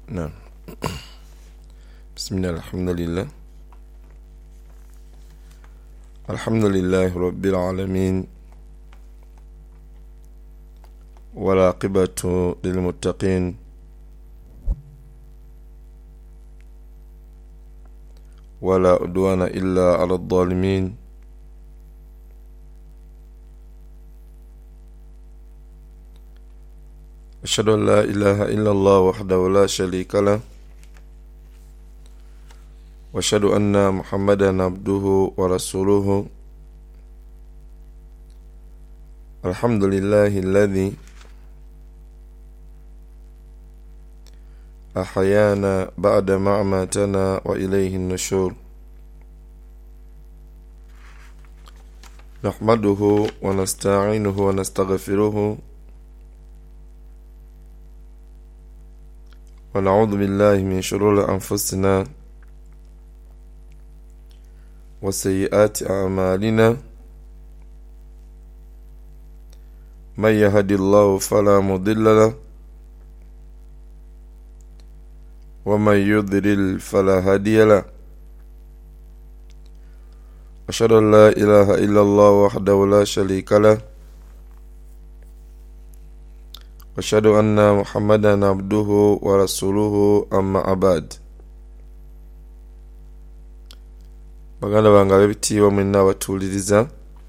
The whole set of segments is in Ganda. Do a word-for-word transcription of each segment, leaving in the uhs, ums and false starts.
نعم. بسم الله الحمد لله الحمد لله رب العالمين والعاقبة للمتقين ولا عدوان إلا على الظالمين أشهد أن لا إله إلا الله وحده لا شريك له وأشهد أن محمدا عبده ورسوله الحمد لله الذي أحيانا بعد ما أماتنا وإليه النشور نحمده ونستعينه ونستغفره ونعوذ بالله من شرور أنفسنا وسيئات أعمالنا من يهد الله فلا مضل له ومن يضلل فلا هادي له أشهد أن لا إله إلا الله وحده لا شريك له أشهد أن محمدا عبده ورسوله أما بعد baganda bange ab'ebitiibwa mwenna abatuuliriza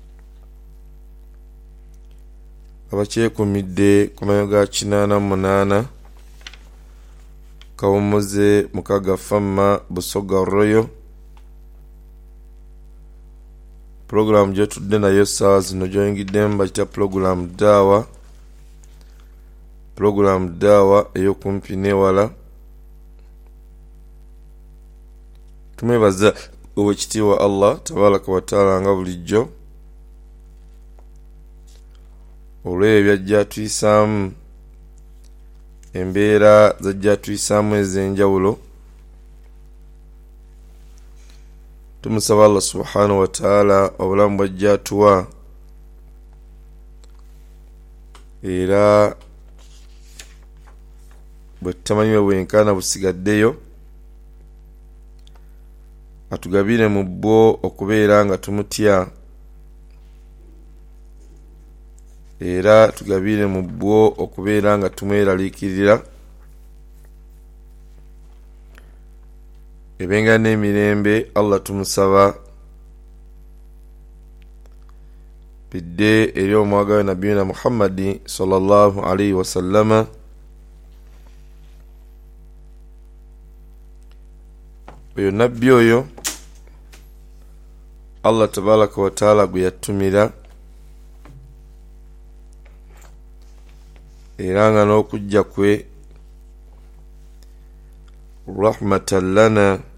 abakyekuumidde ku mayo ga kinaana munaana kawumuze mukaga famma busoga royo puroguramu gyetudde nayo saa zino gyoyingiddemu bakita puroguramu daawa puroguramu daawa ey'okumpi n'ewala tumwebaza obwekitiibwa Allah tabaraka wa taala nga bulijjo olw'ebyo byajja tuyisaamu embeera zajja tuyisaamu ez'enjawulo tumusaba Allah subhanahu wa taala obulamu bwajja tuwa era bwe tutamanyiwe bwenkana busigaddeyo atugabire mu bwo okubeera nga tumutya era tugabire mu bwo okubeera nga tumweraliikirira ebenga n'emirembe Allah tumusaba bidde eri omwagawe nabiyina Muhammadi sallallahu alaihi wasallama oyo nabbi oyo Allah tabaraka wa taala gwe yatumira era nga n'okujja kwe rahmatan lana